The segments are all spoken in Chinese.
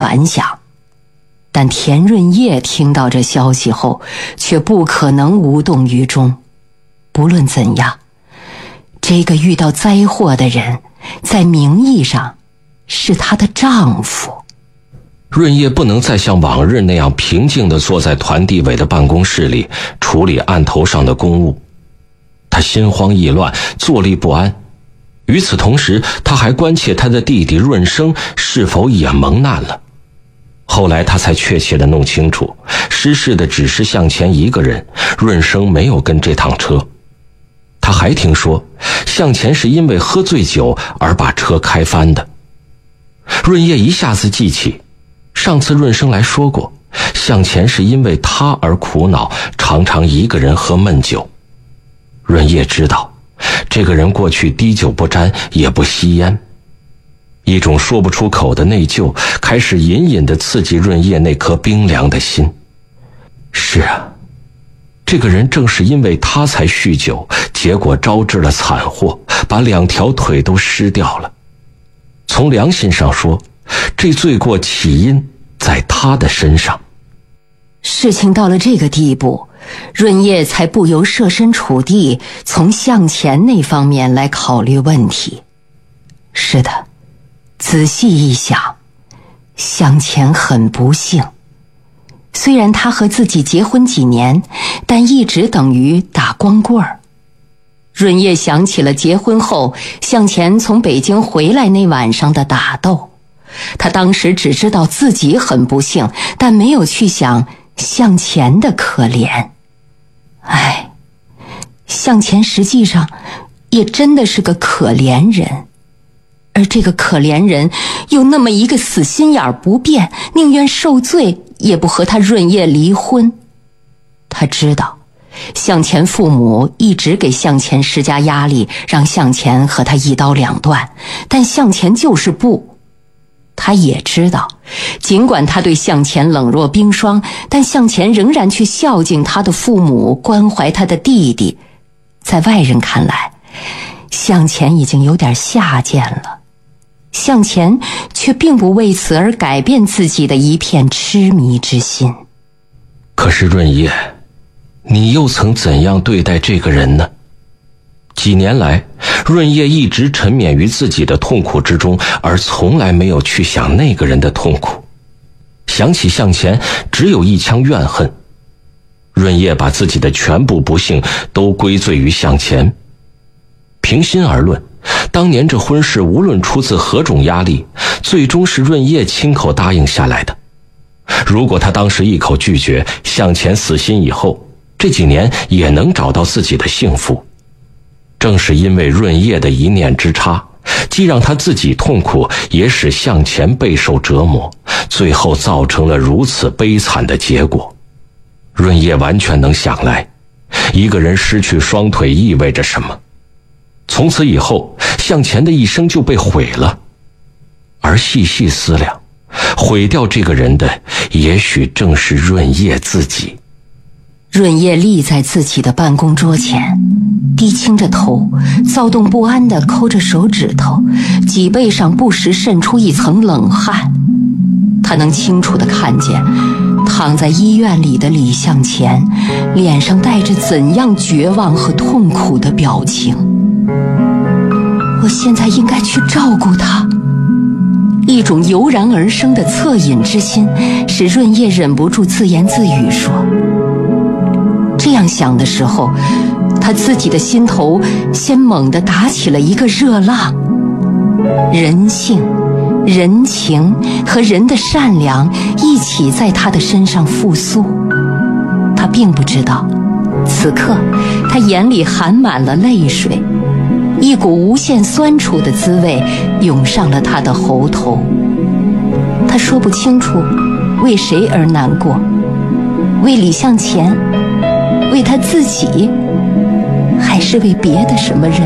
传响。但田润叶听到这消息后，却不可能无动于衷。不论怎样，这个遇到灾祸的人，在名义上是她的丈夫。 润叶不能再像往日那样平静地坐在团地委的办公室里处理案头上的公务，他心慌意乱，坐立不安。与此同时，他还关切他的弟弟润生是否也蒙难了。后来他才确切地弄清楚，失事的只是向前一个人，润生没有跟这趟车。他还听说向前是因为喝醉酒而把车开翻的。润叶一下子记起，上次润生来说过，向前是因为他而苦恼，常常一个人喝闷酒。润叶知道，这个人过去滴酒不沾，也不吸烟。一种说不出口的内疚开始隐隐地刺激润叶那颗冰凉的心。是啊，这个人正是因为他才酗酒，结果招致了惨祸，把2条腿都失掉了。从良心上说，这罪过起因在他的身上。 事情到了这个地步，润叶才不由设身处地，从向前那方面来考虑问题。是的，仔细一想，向前很不幸。虽然他和自己结婚几年，但一直等于打光棍儿。润叶想起了结婚后向前从北京回来那晚上的打斗，他当时只知道自己很不幸，但没有去想向前的可怜。唉，向前实际上也真的是个可怜人，而这个可怜人有那么一个死心眼不变，宁愿受罪也不和他润叶离婚。他知道向前父母一直给向前施加压力，让向前和他一刀两断，但向前就是不。他也知道，尽管他对向前冷若冰霜，但向前仍然去孝敬他的父母，关怀他的弟弟。在外人看来，向前已经有点下贱了，向前却并不为此而改变自己的一片痴迷之心。 可是润叶，你又曾怎样对待这个人呢？几年来，润叶一直沉湎于自己的痛苦之中，而从来没有去想那个人的痛苦。想起向前，只有一腔怨恨。润叶把自己的全部不幸都归罪于向前。平心而论，当年这婚事无论出自何种压力，最终是润叶亲口答应下来的。如果他当时一口拒绝，向前死心以后，这几年也能找到自己的幸福。正是因为润叶的一念之差，既让他自己痛苦，也使向前备受折磨，最后造成了如此悲惨的结果。润叶完全能想来，一个人失去双腿意味着什么。从此以后，向前的一生就被毁了。而细细思量，毁掉这个人的，也许正是润叶自己。 润叶立在自己的办公桌前，低倾着头，躁动不安地抠着手指头，脊背上不时渗出一层冷汗。他能清楚地看见躺在医院里的李向前脸上带着怎样绝望和痛苦的表情。我现在应该去照顾他。一种油然而生的恻隐之心使润叶忍不住自言自语说。这样想的时候，他自己的心头先猛地打起了一个热浪。人性、人情和人的善良一起在他的身上复苏。他并不知道，此刻他眼里含满了泪水，一股无限酸楚的滋味涌上了他的喉头。他说不清楚为谁而难过，为李向前，为他自己，还是为别的什么人？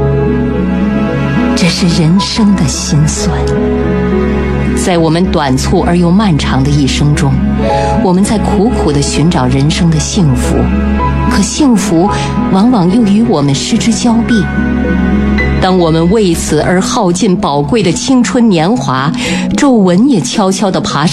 这是人生的心酸。在我们短促而又漫长的一生中，我们在苦苦地寻找人生的幸福，可幸福往往又与我们失之交臂。当我们为此而耗尽宝贵的青春年华，皱纹也悄悄地爬